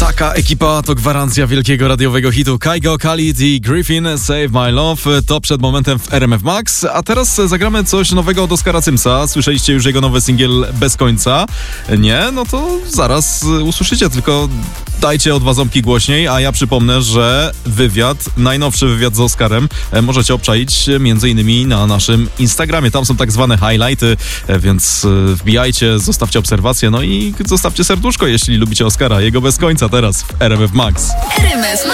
Taka ekipa to gwarancja wielkiego radiowego hitu. Kygo, Khalid i Griffin, Save My Love. To przed momentem w RMF Max. A teraz zagramy coś nowego od Oskara Symsa. Słyszeliście już jego nowy singiel Bez końca? Nie? No to zaraz usłyszycie, tylko dajcie o 2 ząbki głośniej, a ja przypomnę, że najnowszy wywiad z Oskarem możecie obczaić m.in. na naszym Instagramie. Tam są tak zwane highlighty, więc wbijajcie, zostawcie obserwację, no i zostawcie serduszko, jeśli lubicie Oskara. Jego Bez końca teraz w RMF Max. RMF